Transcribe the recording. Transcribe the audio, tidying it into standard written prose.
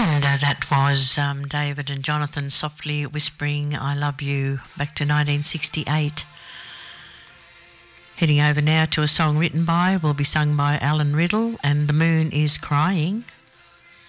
And that was David and Jonathan softly whispering I love you back to 1968. Heading over now to a song written by, will be sung by Alan Riddle, and The Moon is Crying.